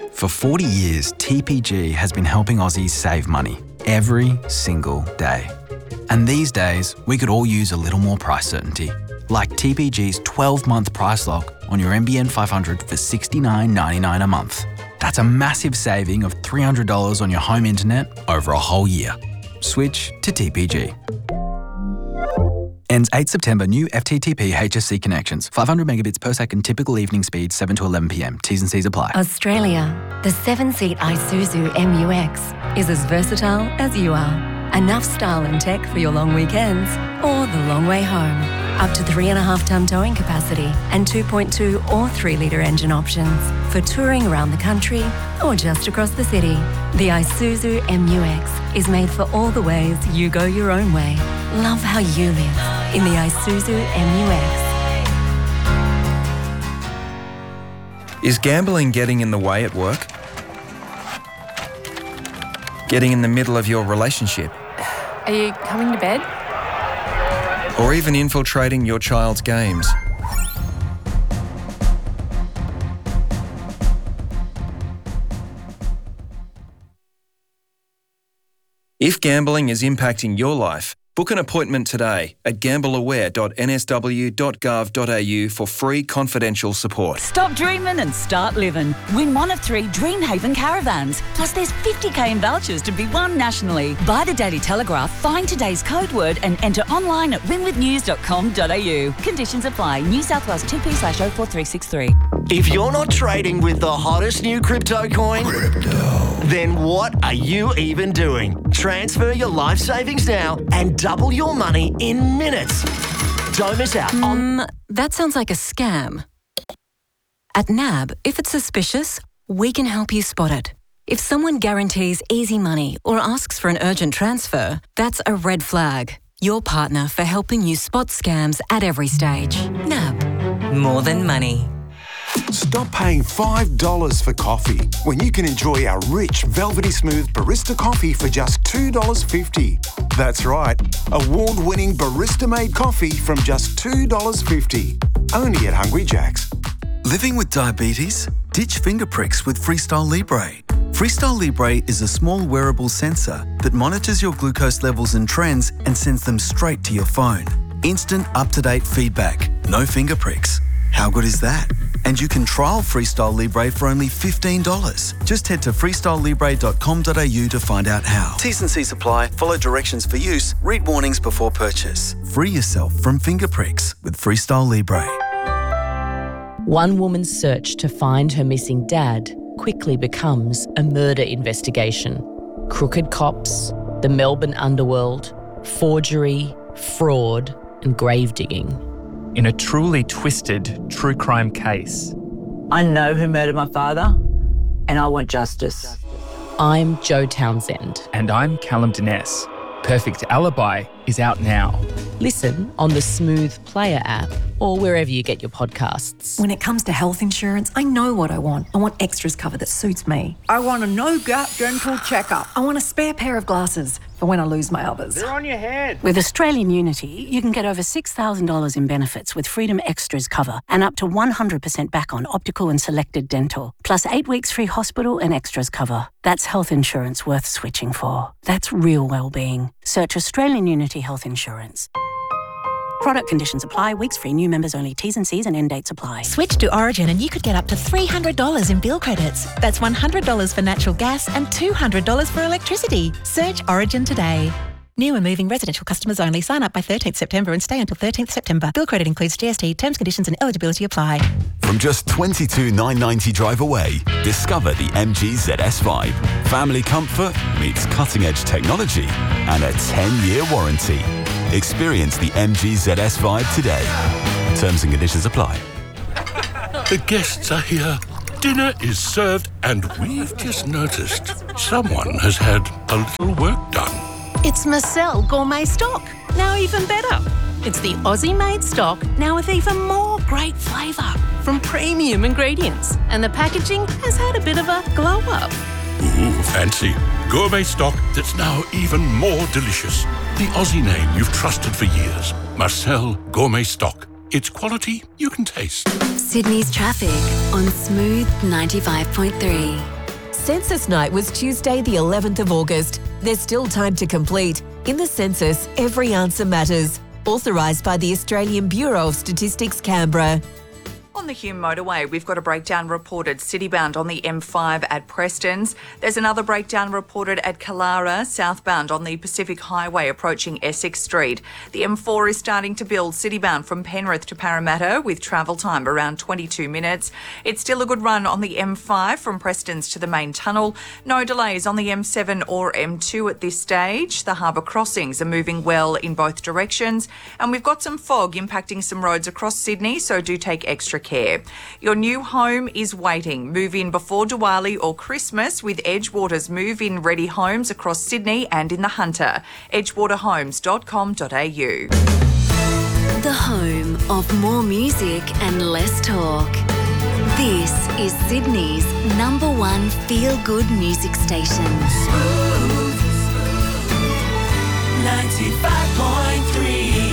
For 40 years, TPG has been helping Aussies save money every single day. And these days, we could all use a little more price certainty, like TPG's 12-month price lock on your NBN 500 for $69.99 a month. That's a massive saving of $300 on your home internet over a whole year. Switch to TPG. Ends 8 September. New FTTP HSC connections. 500 megabits per second. Typical evening speed 7 to 11 p.m. T's and C's apply. Australia. The 7-seat Isuzu MUX is as versatile as you are. Enough style and tech for your long weekends or the long way home. Up to 3.5-tonne towing capacity and 2.2 or 3-litre engine options for touring around the country or just across the city. The Isuzu MUX is made for all the ways you go your own way. Love how you live in the Isuzu MUX. Is gambling getting in the way at work? Getting in the middle of your relationship? Are you coming to bed? Or even infiltrating your child's games? If gambling is impacting your life, book an appointment today at gambleaware.nsw.gov.au for free confidential support. Stop dreaming and start living. Win one of 3 Dreamhaven caravans. Plus there's 50k in vouchers to be won nationally. Buy the Daily Telegraph, find today's code word and enter online at winwithnews.com.au. Conditions apply. New South Wales 2P/04363. If you're not trading with the hottest new crypto coin, then what are you even doing? Transfer your life savings now and double your money in minutes. Don't miss out on... That sounds like a scam. At NAB, if it's suspicious, we can help you spot it. If someone guarantees easy money or asks for an urgent transfer, that's a red flag. Your partner for helping you spot scams at every stage. NAB. More than money. Stop paying $5 for coffee when you can enjoy our rich, velvety smooth barista coffee for just $2.50. That's right, award-winning barista-made coffee from just $2.50. Only at Hungry Jack's. Living with diabetes? Ditch finger pricks with Freestyle Libre. Freestyle Libre is a small wearable sensor that monitors your glucose levels and trends and sends them straight to your phone. Instant, up-to-date feedback. No finger pricks. How good is that? And you can trial Freestyle Libre for only $15. Just head to freestylelibre.com.au to find out how. T's and C's apply. Follow directions for use. Read warnings before purchase. Free yourself from finger pricks with Freestyle Libre. One woman's search to find her missing dad quickly becomes a murder investigation. Crooked cops, the Melbourne underworld, forgery, fraud, and grave digging. In a truly twisted true crime case. I know who murdered my father, and I want justice. I'm Jo Townsend. And I'm Callum Dines. Perfect Alibi is out now. Listen on the Smooth Player app or wherever you get your podcasts. When it comes to health insurance, I know what I want. I want extras cover that suits me. I want a no-gap dental checkup. I want a spare pair of glasses for when I lose my others. They're on your head. With Australian Unity, you can get over $6,000 in benefits with Freedom Extras cover and up to 100% back on optical and selected dental, plus 8 weeks free hospital and extras cover. That's health insurance worth switching for. That's real well-being. Search Australian Unity Health Insurance. Product conditions apply. Weeks free. New members only. T's and C's and end dates apply. Switch to Origin and you could get up to $300 in bill credits. That's $100 for natural gas and $200 for electricity. Search Origin today. New and moving residential customers only. Sign up by 13th September and stay until 13th September. Bill credit includes GST. Terms, conditions and eligibility apply. From just $22,990 drive away, discover the MG ZS Vibe. Family comfort meets cutting-edge technology and a 10-year warranty. Experience the MG ZS Vibe today. Terms and conditions apply. The guests are here. Dinner is served and we've just noticed someone has had a little work done. It's Marcel Gourmet Stock, now even better. It's the Aussie-made stock, now with even more great flavour from premium ingredients. And the packaging has had a bit of a glow-up. Ooh, fancy. Gourmet stock that's now even more delicious. The Aussie name you've trusted for years. Marcel Gourmet Stock. It's quality you can taste. Sydney's traffic on Smooth 95.3. Census Night was Tuesday the 11th of August. There's still time to complete. In the census, every answer matters. Authorised by the Australian Bureau of Statistics, Canberra. On the Hume motorway, we've got a breakdown reported citybound on the M5 at Prestons. There's another breakdown reported at Killara, southbound on the Pacific Highway approaching Essex Street. The M4 is starting to build citybound from Penrith to Parramatta with travel time around 22 minutes. It's still a good run on the M5 from Prestons to the main tunnel. No delays on the M7 or M2 at this stage. The harbour crossings are moving well in both directions. And we've got some fog impacting some roads across Sydney, so do take extra care. Your new home is waiting. Move in before Diwali or Christmas with Edgewater's move-in ready homes across Sydney and in the Hunter. edgewaterhomes.com.au. The home of more music and less talk. This is Sydney's #1 feel-good music station. 95.3.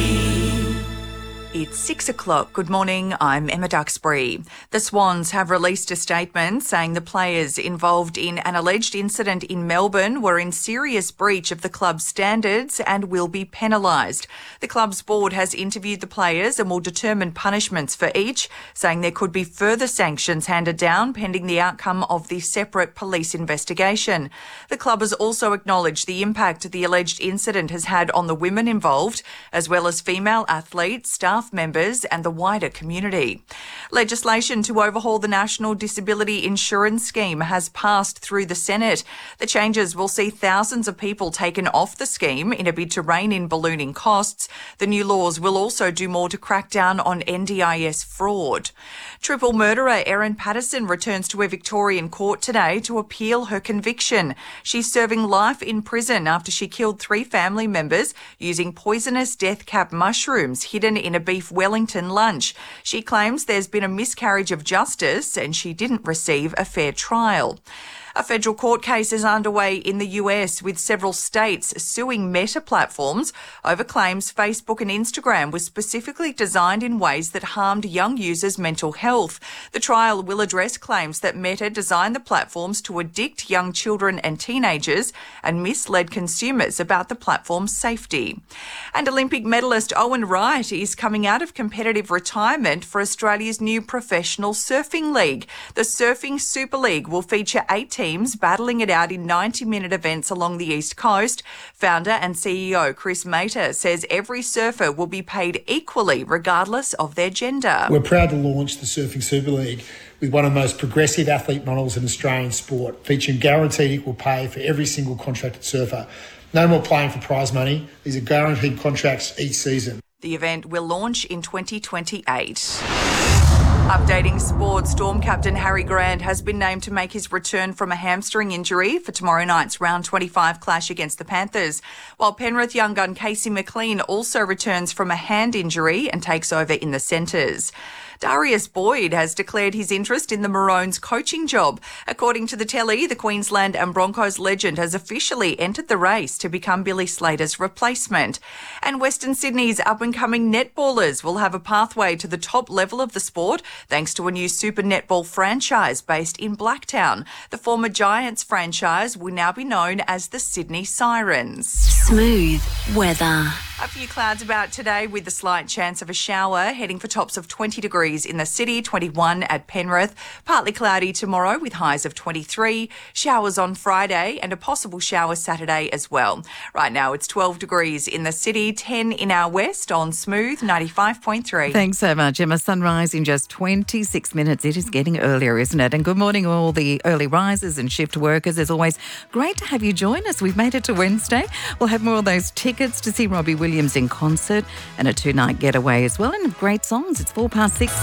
It's 6 o'clock. Good morning. I'm Emma Duxbury. The Swans have released a statement saying the players involved in an alleged incident in Melbourne were in serious breach of the club's standards and will be penalised. The club's board has interviewed the players and will determine punishments for each, saying there could be further sanctions handed down pending the outcome of the separate police investigation. The club has also acknowledged the impact the alleged incident has had on the women involved, as well as female athletes, staff members and the wider community. Legislation to overhaul the National Disability Insurance Scheme has passed through the Senate. The changes will see thousands of people taken off the scheme in a bid to rein in ballooning costs. The new laws will also do more to crack down on NDIS fraud. Triple murderer Erin Patterson returns to a Victorian court today to appeal her conviction. She's serving life in prison after she killed 3 family members using poisonous death cap mushrooms hidden in a beef Wellington lunch. She claims there's been a miscarriage of justice and she didn't receive a fair trial. A federal court case is underway in the US with several states suing Meta platforms over claims Facebook and Instagram were specifically designed in ways that harmed young users' mental health. The trial will address claims that Meta designed the platforms to addict young children and teenagers and misled consumers about the platform's safety. And Olympic medalist Owen Wright is coming out of competitive retirement for Australia's new professional surfing league. The Surfing Super League will feature 8 teams battling it out in 90-minute events along the East Coast. Founder and CEO Chris Mater says every surfer will be paid equally regardless of their gender. We're proud to launch the Surfing Super League with one of the most progressive athlete models in Australian sport, featuring guaranteed equal pay for every single contracted surfer. No more playing for prize money. These are guaranteed contracts each season. The event will launch in 2028. Updating sport, Storm captain Harry Grant has been named to make his return from a hamstring injury for tomorrow night's round 25 clash against the Panthers, while Penrith young gun Casey McLean also returns from a hand injury and takes over in the centres. Darius Boyd has declared his interest in the Maroons' coaching job. According to the telly, the Queensland and Broncos legend has officially entered the race to become Billy Slater's replacement. And Western Sydney's up-and-coming netballers will have a pathway to the top level of the sport thanks to a new Super Netball franchise based in Blacktown. The former Giants franchise will now be known as the Sydney Sirens. Smooth weather. A few clouds about today with a slight chance of a shower, heading for tops of 20 degrees in the city, 21 at Penrith. Partly cloudy tomorrow with highs of 23. Showers on Friday and a possible shower Saturday as well. Right now it's 12 degrees in the city, 10 in our west on Smooth 95.3. Thanks so much, Emma. Sunrise in just 26 minutes. It is getting earlier, isn't it? And good morning all the early risers and shift workers. As always, great to have you join us. We've made it to Wednesday. We'll have more of those tickets to see Robbie Williams in concert and a 2-night getaway as well, and great songs. It's 6:04.